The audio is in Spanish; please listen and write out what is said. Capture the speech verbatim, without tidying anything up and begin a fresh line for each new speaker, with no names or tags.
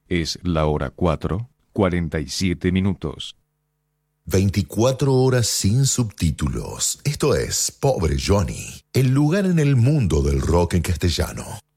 Es la hora cuatro, cuarenta y siete minutos.
veinticuatro horas sin subtítulos. Esto es Pobre Johnny, el lugar en el mundo del rock en castellano.